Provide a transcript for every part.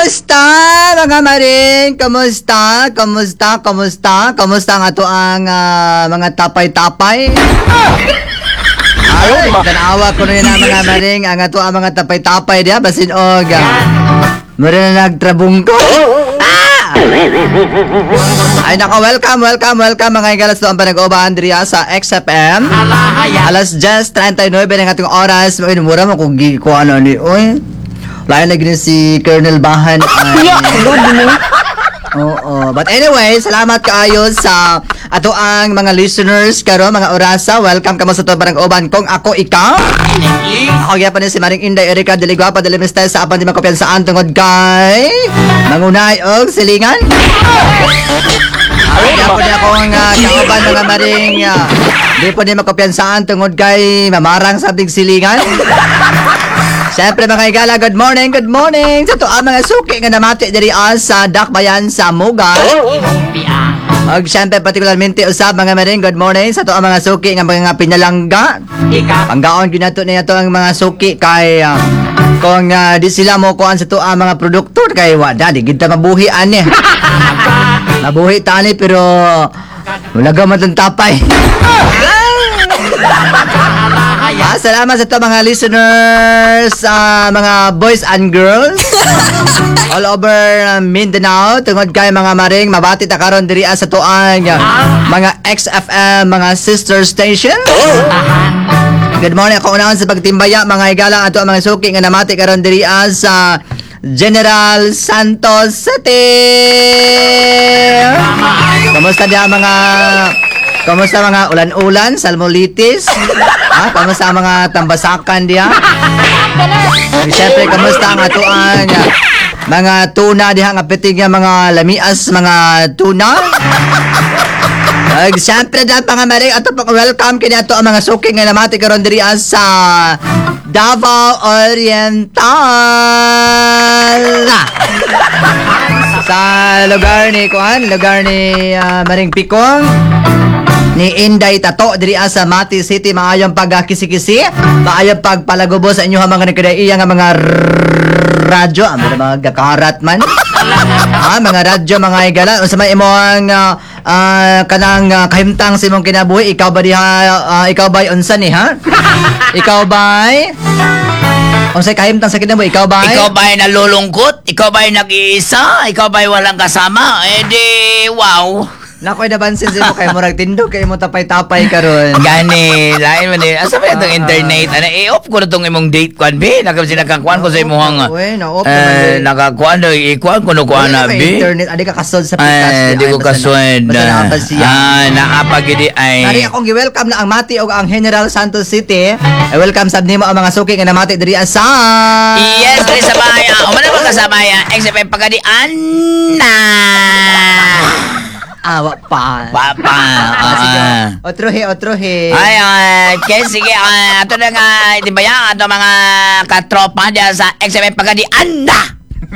Kamusta mga maring? Kamusta? Kamusta nga to ang mga tapay-tapay? Ay, tanawa ko na yun ang mga maring. Ang ato ang mga tapay-tapay diya. Basin og. Mura na nagtrabong ko. Ay naka, welcome mga igalas to ang panag-obahan diriya sa XFM. Alas 10:39 ng ating oras. Mura mo kung ko ano ni oy. Lain lagi si Colonel Bahan ay oo. But anyway, salamat kaayo sa ato ang mga listeners karon mga orasa. Welcome kamo sa to panag-oban kong ako ikaw. Ako gyapon ni si Maring Inday Erika Deligua pa Delimestes sa apan di makopiyansaan tungod kay mangunay og silingan. Gyapon ni ako ang kauban mga Maring di po di makopiyansaan tungod kay mamarang sa big silingan. Siyempre mga igala, good morning sa to ang mga suki nga namati diri sa Dakbayan sa Mugan. Og siyempre particularmente usab mga maring good morning sa to ang mga suki nga mga pinalangga. Panggaon ginato niya to ang mga suki kay kung di sila mo kuan sa to ang mga produkto kay wala di gid ta mabuhi ani. Mabuhi tani pero wala gamat ang tapay. Salamat sa ito mga listeners, mga boys and girls all over Mindanao. Tungod kay mga maring mabati ta karon diri sa tuang mga XFM, mga sister station. Good morning ako unahon sa pagtimbaya mga igala ato ang mga suki nga namati karon diri sa General Santos City. Kamusta mga ulan-ulan, salmolitis? Kamusta ang mga tambasakan diya? Siyempre, kamusta ang atuan mga tuna diha nga pitig mga lamias, mga tuna? Siyempre dyan mga maring, ato pang welcome kini ato ang mga suki nga namati karon diri sa Davao Oriental. Sa lugar ni Maring Pikong ni Inday Tato diri sa Mati City. Maayong pagkisi-kisi, maayong pagpalagubo sa inyo mga nakadaiya nga mga radyo, mga gakarat man. Mga radyo mga igala unsa may imong kanang kahimtang sa imong kinabuhi, ikaw ba ikaw ba unsa ni ha? Ikaw ba unsay kahimtang sa kinabuhi, ikaw ba nalulungkot? Ikaw ba nag-iisa? Ikaw ba walang kasama? Wow. Nakoy nabansin sa mo kay murag tindog kay mo tapay-tapay karon. Gani, lain man ni. Asa ba itong internet? I-off ko na itong imong date kwan, be. Nakakuan ko sa imong na-off naman. Nakakuan na, ikuan ko na kuan na, be. Internet, adi ka kasod sa pitas. Di ko kasod. Naapagidi ay. Nari akong gi-welcome na ang Mati o ang General Santos City. Welcome sab nimo ang mga suki nga namati diri sa Yes, diri sa baya. Umana mo ka sa baya. XFM pagadian na. Awa pa. Sige. Otrohe. Ay, sige. Ato na nga, di ba yan? Ato mga katropa dyan sa XFM pagadian na.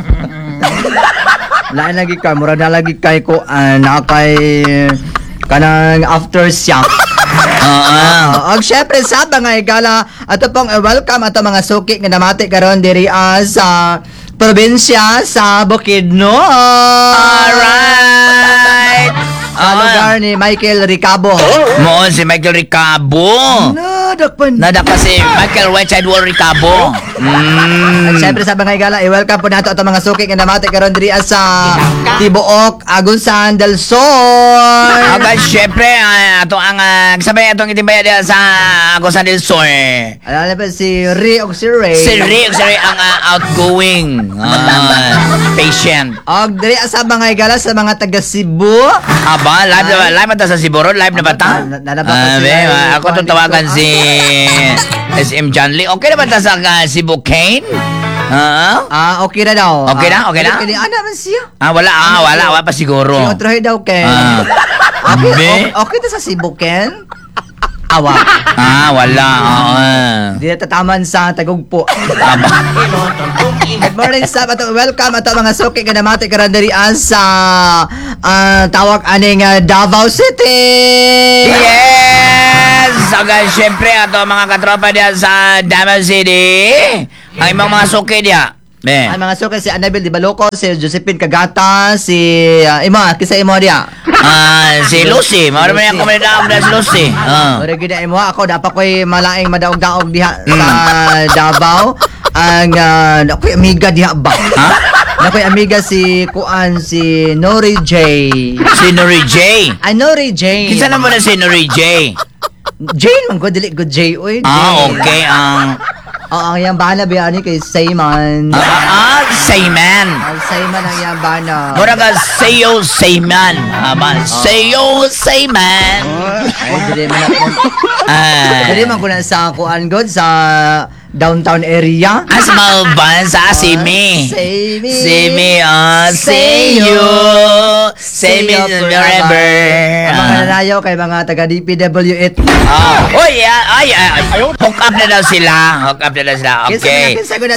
Lain lagi ka. Mura na lagi kay ko nakay kanang aftershock. Og syempre sa mga igala, ato pong welcome ato mga suki nga namati karon diri sa probinsya sa Bukidnon. Alright. Lugar ni Michael Ricabo. Mo si Michael Ricabo. Nadakpan si Michael Whiteside Wall Ricabo. Siyempre sa mga igala, i-welcome po nato ato mga suki nga namati karon diri sa Tibuok, Agusan del Sur. Siyempre ato ang sabay atong itimbaya diha sa Agusan del Sur. Alala pa si Ray og si Ray. Si Ray ang outgoing patient. Og diri sa mga igala sa mga taga Cebu. Aba, live na ta sa Cebu Road, live na ba ta? Ako itong tawagan si SM John Lee. Okay na ba ta sa Cebu Kane? Okay na daw. Okay na? Ano man siya? Wala pa siguro. Si Otrohe daw, Ken. Okay na sa Cebu, Ken? Awa. Wala. Di na tataman sa Tagugpo. Good morning, sir. Welcome ato mga suki nga namati karon diri sa tawag aning Davao City. Yes! Okay, syempre ato mga katropa diyan sa Davao City. Ang imong mga suki diya. Be. Ay mga suki si Annabel Di Baloco, si Josephine Cagata, si kisa imo dia. Si Lucy. Mawala man yung komunidad na si Lucy. Ora gid imo ako dapat ko'y malaing madaog-daog diha sa Davao. Ang ako'y amiga diha ba? Ha? Ako'y amiga si si Nori J. Si Nori J. Ay Nori J. Kinsa na mo na si Nori J? Jane man ko dili ko J oy. Okay. Oo, ang yambana biyani kay Sayman. Sayman. Ang Sayman ang yambana. Mura ka Sayo Sayman. Sayo Sayman. Ay, dili man ako. Dili man ko na sa kuan god sa downtown area. As malban sa Simi. Simi, say you. Say me forever. Ang mga nanayaw kay mga taga DPWH. Uy, hook up na daw sila. Hook up na daw sila. Okay.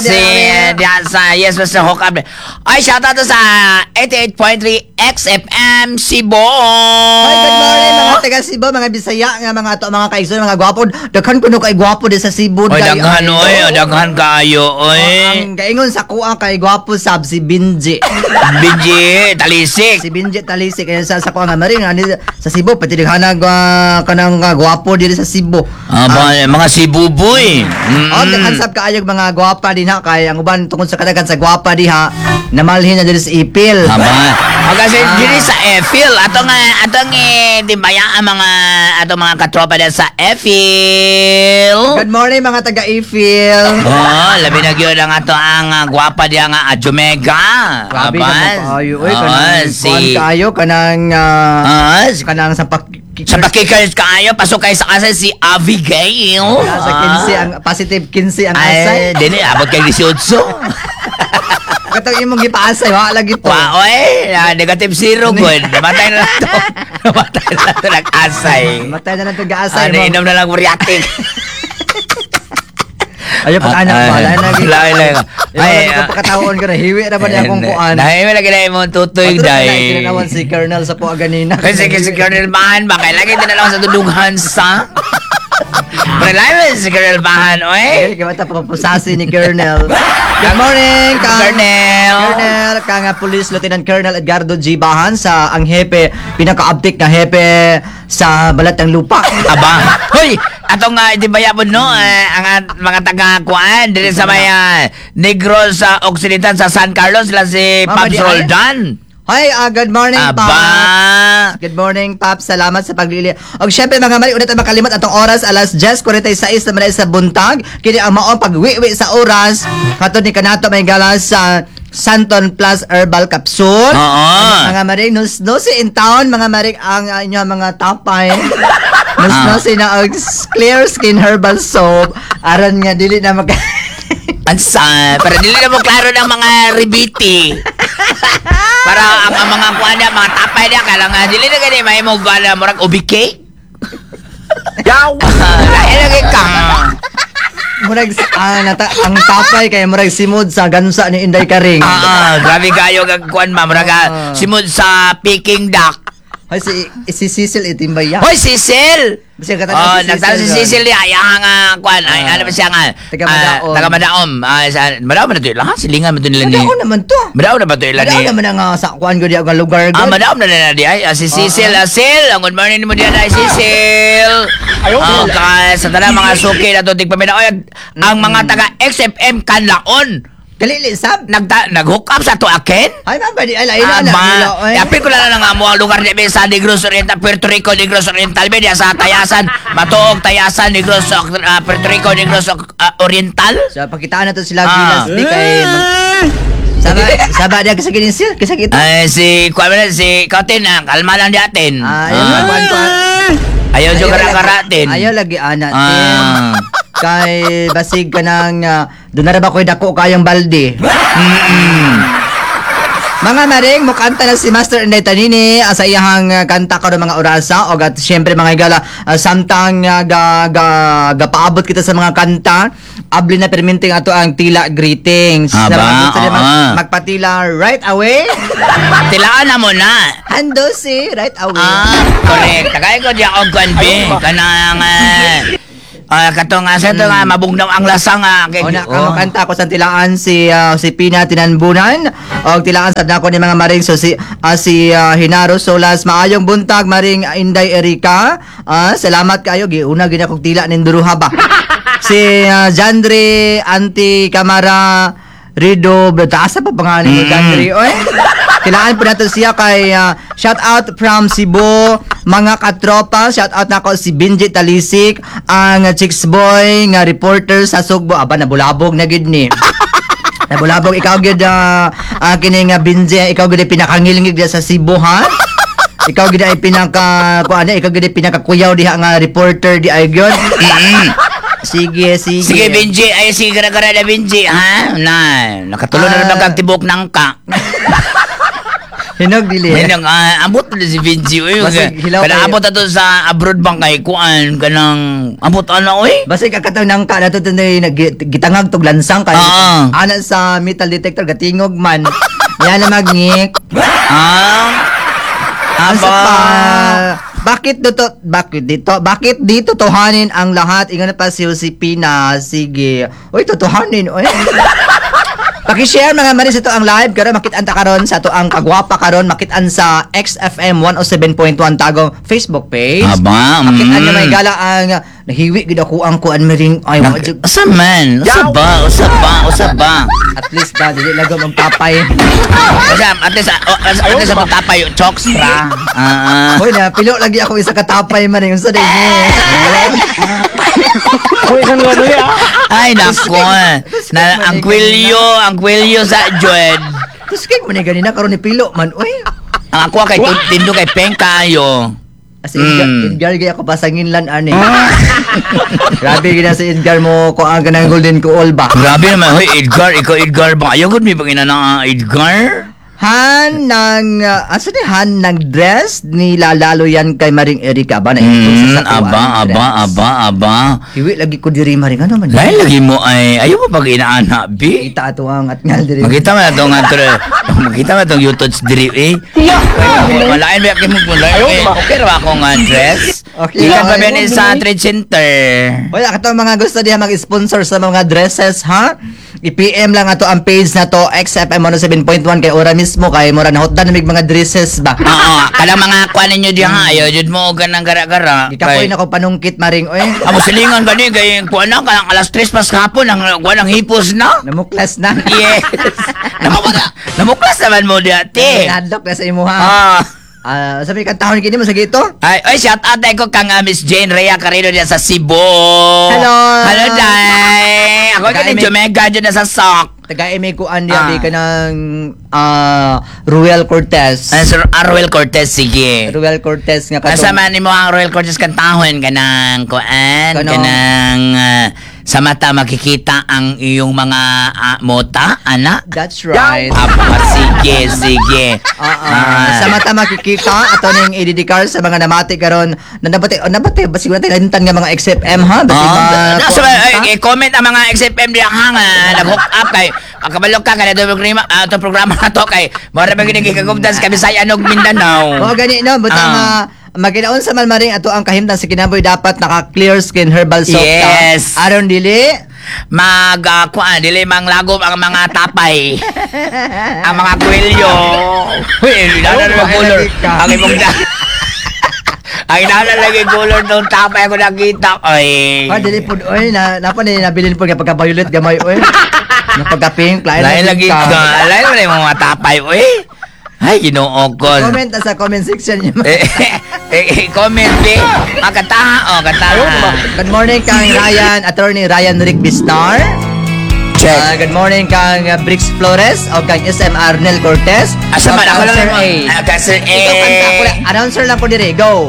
Yes, basta hook up na. Ay, shoutout sa 88.3 XFM Cebu. Ay, good morning mga taga Cebu, mga Bisaya, mga mga kaigsoon, mga gwapo. Daghan kuno kay gwapo di sa Cebu. Oy, daghan kaayo, oy. Ang kaingon sa kuha kay gwapo sab si Binji. Binji, talisik. Si Binji Talisik kaya sa kuha nga maring sa Cebu pati daghanag kanang gwapo diri sa Cebu. Mga Cebu boy. Daghan sab kaayog mga gwapa din ha kay ang uban tungod sa kadagan sa gwapa diha namalhin na diri sa Ipil. Kasi diri sa Efil atong timbaya ang mga katropa dyan sa Efil. Good morning mga taga Ipil. Labi na gyud ang gwapa diya nga Jomega. Grabe naman kaayo kanang kaayo kanang sa pakikers kaayo pasok kay sa asay si Abigail. Sa 15 ang positive 15 ang asay. Dili abot kay 18. Katong imong gipaasay wa lagi to. Negative 0 good. Namatay na to. Nag-asay. Namatay na to gaasay mo. Inom na lang muriatik. Ayo pa anak pala lagi. Ay, pagkataon ko na hiwi ra ba niya akong kuan. Nahiwi lagi na imong tutoy dai. Tinawan si Colonel sa puwa ganina. Kasi Colonel Bahan ba kay lagi tinalaw sa tudughan sa. Preliminary si Colonel Bahan, oy. Kaya mata papusasi ni Colonel. Good morning, Colonel. Colonel, kang Police Lieutenant Colonel Edgardo G. Bahan sa ang hepe, pinaka-uptick na hepe sa balat ng lupa. Aba. Hoy, atong di bayabon no, ang mga taga-kuan dili sa may Negros sa Occidental sa San Carlos sila si Pops Roldan. Hi, good morning, Aba. Pops. Good morning, Pops. Salamat sa paglili. O syempre, mga mali, ulit ang makalimot atong oras, alas 10:46 naman sa buntag. Kini ang maong pagwiwi sa oras. Katod ni kanato may galas sa Santon Plus Herbal Capsule. Mga maring, nus-nusi in town, mga maring, ang inyong mga tapay. Nus-nusi na Clear Skin Herbal Soap. Aran nga, dili na Ansa, para dili na mo klaro ng mga ribiti. Para ang mga kuan niya, mga tapay niya, kailangan dili na gani may mo gala murag ubike. Yaw. Lagi ka. Murag ang tapay kay murag simod sa gansa ni Inday Karing. Grabe kayo kag kuan ma murag simod sa Peking duck. Hoy si Cecil itimbay ya. Hoy Cecil. Bisag ka nagtala si Cecil ya yang kuan ay ano ba siya nga taga Madaom. Madaom na to lahat silingan mo to nila ni. Madaom naman to. Madaom na ba to ila ni? Madaom naman ang sa kuan go di ang lugar go. Madaom na nila di ay si Cecil. Cecil, good morning mo diyan ay Cecil. Okay, sa tanang mga suki na to tigpaminaoy ang mga taga XFM Kanlaon. Kalili sab nag-hook up sa to akin? Ay ma'am, di ay lain na. Yapin ko lang nga mo ang lugar niya sa Negros Oriental, Puerto Rico, Negros Oriental, media sa Tayasan, Matuog, Tayasan, Negros, Puerto Rico, Negros Oriental. So pakitaan na to sila bilas di kay Saba dia kasagin sir, kasagit. Ay si Katin kalma lang di atin. Ayaw jo kara-karatin. Ayaw lagi anatin. Kay basig ka nang doon na ba ko'y dako kayang balde. Mga maring, mukanta na si Master Inday Tanini sa iyahang kanta ka ng mga orasa o at syempre mga igala samtang gapaabot kita sa mga kanta abli na perminting ato ang tila greetings. Magpatila right away. Tilaan na mo na. Hando si right away. Correct. Tagay ko diya og kanbi kanang Katong nga sa ito nga, mabugnaw ang lasa nga. O na, kanta ko sa tilaan si Pina Tinanbunan o tilaan sa dako ni mga maring so si Hinaro Solas maayong buntag maring Inday Erika salamat kayo giuna gina kog tila nin duruha ba si Jandre Anti Camara Rido taasa pa pangalan ni Jandre oy tilaan po natin siya kay shout out from Cebu mga katropa shout out nako si Benji Talisik ang Chicks Boy nga reporter sa Sugbo aba nabulabog na gid ni nabulabog ikaw gid kini nga Benji ikaw gid pinakangilingig sa Cebu ha ikaw gid ay ikaw gid pinakakuyaw diha nga reporter di ay gyud sige Benji ay sige gara-gara na Benji ha nakatulo na rin ang tibok ng ka hinog dili ambot na si Benji Kada abot ato sa abroad bang kay kuan kanang ambot ana oy basig kakataw nang ka nato tunay gitangag tog lansang kay ana sa metal detector gatingog man yan na magngik bakit dito totohanin ang lahat ingon pa si Josepina sige oy totohanin oy paki-share mga manis ito ang live karon makit-an ta karon sa ato ang kagwapa karon makit-an sa XFM 107.1 tagong Facebook page. Makit-an niya may gala ang nahiwi gid ako ang kuan mering ay usa ba at least ba dili lagom ang papay. At least sa pagtapay chokes ra. Hoy na pilo lagi ako isa ka tapay man yung sa day. Hoy isang ano ya. Ay nako. Ang kwelyo sa Jod. Tuskig man ni ganina karon ni pilo man oy. Ang ako kay tindo kay Peng kayo. As Edgar gaya ako pasangin lan ani. Grabe gina si Edgar mo ko ang ganang golden ko all ba. Grabe naman hoy Edgar ba ayo gud mi pangina na Edgar. Han ng dress ni lalalo yan kay Maring Erika ba na ito sa aba. Hiwi lagi ko diri Maring ano man. Dahil lagi mo ay ayaw mo pag inaana bi. Kita ato ang atngal diri. Makita mo na itong YouTube diri eh. Malain ba kay mo okay ra ako nga dress. Ikan pa ba sa trade center. Oy ato mga gusto diha mag-sponsor sa mga dresses ha. I-PM lang ato ang page na to XFM 107.1 kay ora mismo kay mura na hotdan mig mga dresses ba. Oo, kada mga kuan ninyo diha ayo jud mo ganang gara-gara. Ikapoy na ko panungkit Maring oy. Amo silingan gani kay kuan na kanang alas 3 pas hapon ang kuan ang hipos na. Namuklas na. Yes. Namuklas naman mo dati. Nadlok na sa imo ha. Sabi ka tahon kini mo sa gito? Ay shout out ko kang Miss Jane Rhea Carino diya sa Cebu. Hello, Day. Ako kini Jamaica diyan sa Sok. Taga-eme ko andiya di ka ng Ruel Cortez. Ruel Cortez sige. Ruel Cortez nga katong. Kasama nimo ang Ruel Cortez kantahon kanang kuan kanang sa mata makikita ang iyong mga mota, ana? That's right. Sige. Sa mata makikita ato ning ididikar sa mga namati karon na nabati ba siguro tayo nga mga XFM ha? Comment ang mga XFM diya ha nga nag-hook up kay pagkabalok ka kada itong programa na to kay mara ba ginigigagumdan sa Bisaya ug Mindanao. Gani no, butang maginaon sa malmaring ato ang kahimtang sa kinaboy dapat naka-clear skin herbal soap yes. Aron dili dili mang lagom ang mga tapay. Ang mga kwelyo. Color. Ang imong ay nalalagay color ng tapay ako nakita. Ay. Dili po oy nabilin po nga pagka-violet gamay oy. Napagka-pink lain lagi ka. Lain mga tapay oy. Ay, Ginoo ko. Comment sa comment section niyo. Comment be. Kataha. Good morning kang Attorney Ryan Rick Bistar. Check. Good morning kang Brix Flores o kang SM Arnel Cortez. Asa man ako lang Sir A. Announcer lang ko dire. Go.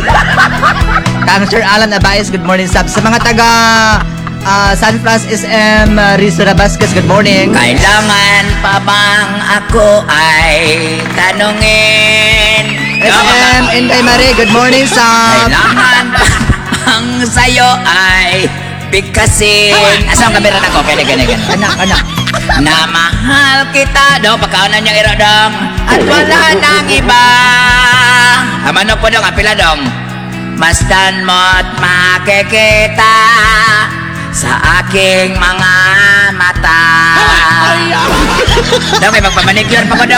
Kang Sir Alan Abayes, good morning sub. Sa mga taga San Francisco SM Rizura Vasquez, good morning. Kailangan pa bang ako ay tanungin? SM Inday Marie, good morning sub. Kailangan pa bang sa'yo ay bigkasin? Asang kamera na ko? Gani. Anak. Na mahal kita daw, pagkaunan niyang irodong at wala nang iba. Manok po dong, apila dong. Masdan mo't makikita sa aking mga mata. Daw, may magpamanicure pa ko daw.